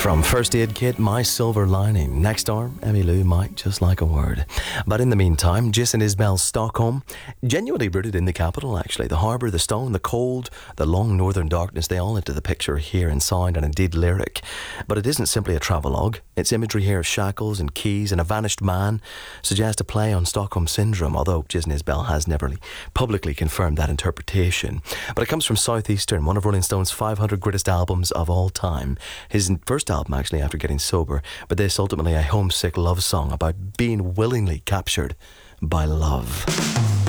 From First Aid Kit, My Silver Lining. Next door, Emmylou might just like a word. But in the meantime, Jason Isbell's Stockholm, genuinely rooted in the capital actually. The harbour, the stone, the cold, the long northern darkness, they all enter the picture here in sound and indeed lyric. But it isn't simply a travelogue. Its imagery here of shackles and keys and a vanished man suggests a play on Stockholm Syndrome, although Jason Isbell has never publicly confirmed that interpretation. But it comes from Southeastern, one of Rolling Stone's 500 greatest albums of all time. His first album actually after getting sober, but this ultimately a homesick love song about being willingly captured by love.